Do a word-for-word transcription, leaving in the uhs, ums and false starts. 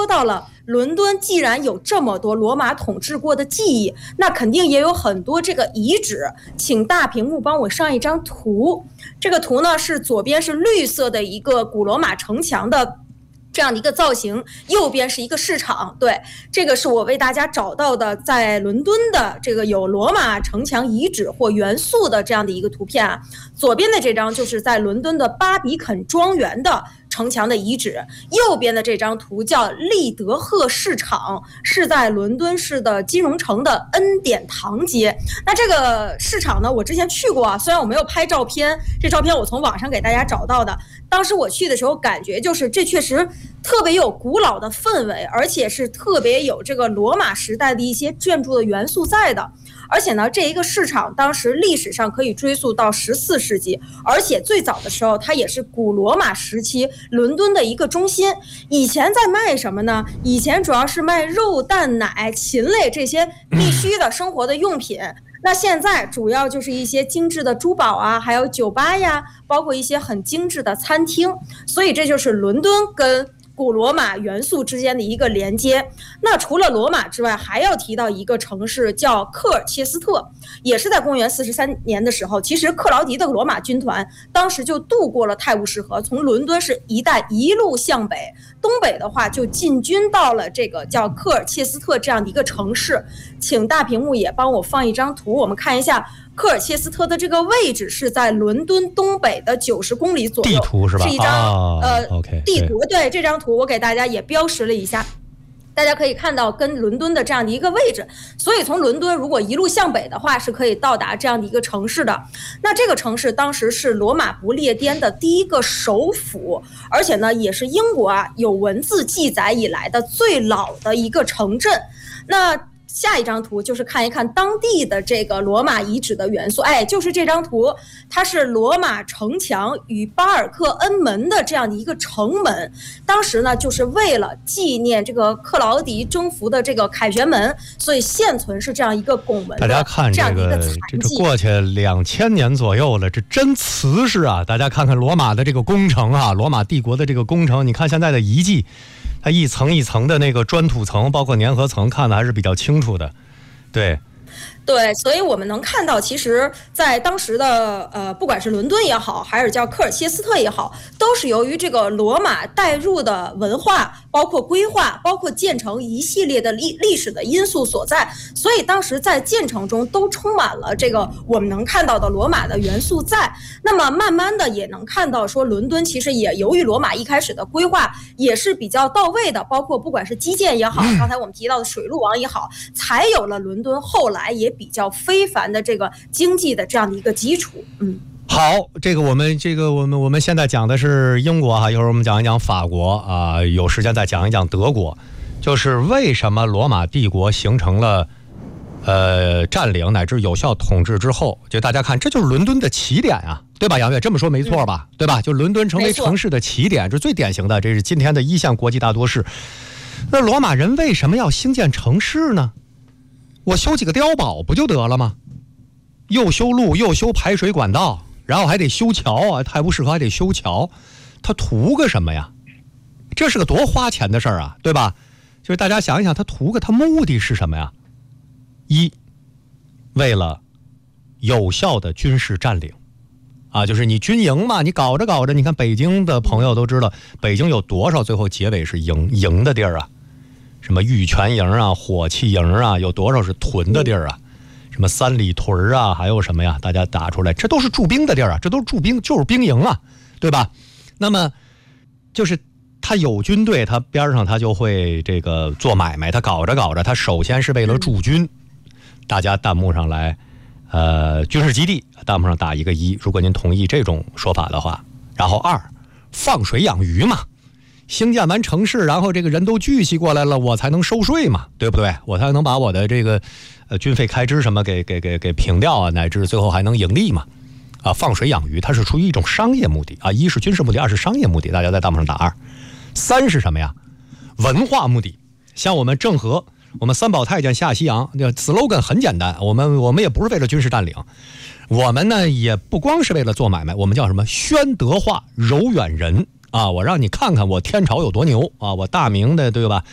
说到了伦敦既然有这么多罗马统治过的记忆，那肯定也有很多这个遗址。请大屏幕帮我上一张图，这个图呢是左边是绿色的一个古罗马城墙的这样的一个造型，右边是一个市场。对，这个是我为大家找到的在伦敦的这个有罗马城墙遗址或元素的这样的一个图片啊。左边的这张就是在伦敦的巴比肯庄园的城墙的遗址，右边的这张图叫利德赫市场，是在伦敦市的金融城的恩典堂街。那这个市场呢，我之前去过啊，虽然我没有拍照片，这照片我从网上给大家找到的。当时我去的时候感觉就是这确实特别有古老的氛围，而且是特别有这个罗马时代的一些建筑的元素在的。而且呢，这一个市场当时历史上可以追溯到十四世纪，而且最早的时候它也是古罗马时期伦敦的一个中心。以前在卖什么呢？以前主要是卖肉蛋奶禽类这些必须的生活的用品，那现在主要就是一些精致的珠宝啊，还有酒吧呀，包括一些很精致的餐厅。所以这就是伦敦跟古罗马元素之间的一个连接。那除了罗马之外，还要提到一个城市叫科尔切斯特，也是在公元四十三年的时候，其实克劳迪的罗马军团当时就渡过了泰晤士河，从伦敦市一带一路向北，东北的话就进军到了这个叫科尔切斯特这样的一个城市。请大屏幕也帮我放一张图，我们看一下科尔切斯特的这个位置是在伦敦东北的九十公里左右， 地图是吧？ 是一张、 哦、 呃、 okay, 地图。对，这张图我给大家也标识了一下，大家可以看到跟伦敦的这样的一个位置。所以从伦敦如果一路向北的话，是可以到达这样的一个城市的。那这个城市当时是罗马不列颠的第一个首府，而且呢也是英国啊有文字记载以来的最老的一个城镇。那下一张图就是看一看当地的这个罗马遗址的元素，哎，就是这张图，它是罗马城墙与巴尔克恩门的这样的一个城门。当时呢，就是为了纪念这个克劳迪征服的这个凯旋门，所以现存是这样一个拱门的。 大家看这个，这这过去两千年左右了，这真瓷实啊！大家看看罗马的这个工程啊，罗马帝国的这个工程，你看现在的遗迹。它一层一层的那个砖土层，包括粘合层，看的还是比较清楚的，对。 对，所以我们能看到，其实在当时的呃，不管是伦敦也好，还是叫科尔切斯特也好，都是由于这个罗马带入的文化，包括规划，包括建成一系列的历历史的因素所在，所以当时在建成中都充满了这个我们能看到的罗马的元素在。那么慢慢的也能看到说，伦敦其实也由于罗马一开始的规划也是比较到位的，包括不管是基建也好，刚才我们提到的水路网也好，才有了伦敦后来也比较非凡的这个经济的这样的一个基础。嗯， 好，这个我们这个我们我们现在讲的是英国哈，一会儿我们讲一讲法国啊、呃，有时间再讲一讲德国，就是为什么罗马帝国形成了呃占领乃至有效统治之后，就大家看，这就是伦敦的起点啊，对吧？杨月这么说没错吧？嗯、对吧？就伦敦成为城市的起点，这是最典型的，这是今天的一线国际大都市。那罗马人为什么要兴建城市呢？我修几个碉堡不就得了吗？又修路又修排水管道，然后还得修桥啊，泰晤士河还得修桥，他图个什么呀？这是个多花钱的事儿啊，对吧？就是大家想一想，他图个他目的是什么呀？一，为了有效的军事占领啊，就是你军营嘛，你搞着搞着，你看北京的朋友都知道，北京有多少最后结尾是营营的地儿啊？什么玉泉营啊，火器营啊，有多少是屯的地儿啊？什么三里屯啊，还有什么呀？大家打出来，这都是驻兵的地儿啊，这都是驻兵，就是兵营啊，对吧？那么就是他有军队，他边上他就会这个做买卖，他搞着搞着，他首先是为了驻军。大家弹幕上来，呃，军事基地，弹幕上打一个一，如果您同意这种说法的话。然后二，放水养鱼嘛。兴建完城市，然后这个人都聚集过来了，我才能收税嘛，对不对？我才能把我的这个呃军费开支什么给给给给平掉啊，乃至最后还能盈利嘛。啊，放水养鱼，它是出于一种商业目的啊，一是军事目的，二是商业目的。大家在弹幕上打二。三是什么呀？文化目的。像我们郑和，我们三宝太监下西洋，这 slogan 很简单，我们我们也不是为了军事占领，我们呢也不光是为了做买卖，我们叫什么？宣德化，柔远人。啊，我让你看看我天朝有多牛啊！我大明的，对吧？